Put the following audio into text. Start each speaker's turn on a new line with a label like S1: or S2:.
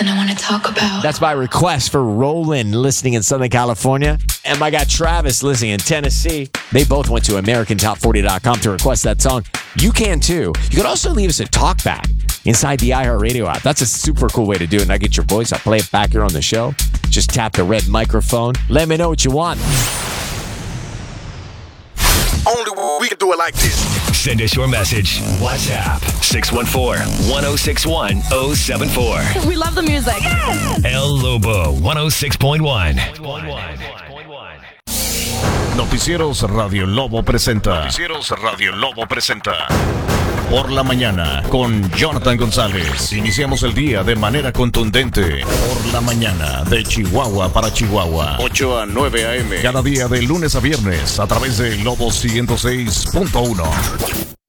S1: That's by request for Roland listening in Southern California. And my guy Travis listening in Tennessee. They both went to AmericanTop40.com to request that song. You can too. You can also leave us a talkback inside the iHeartRadio app. That's a super cool way to do it. And I get your voice. I'll play it back here on the show. Just tap the red microphone. Let me know what you want.
S2: Only we can do it like this.
S3: Send us your message. WhatsApp 614-1061-074.
S4: We love the music. Yes!
S3: El Lobo 106.1.
S5: Noticieros Radio Lobo presenta. Por la mañana con Jonathan González. Iniciamos el día de manera contundente. Por la mañana de Chihuahua para Chihuahua. 8 a 9 a.m. Cada día de lunes a viernes a través de Lobo 106.1.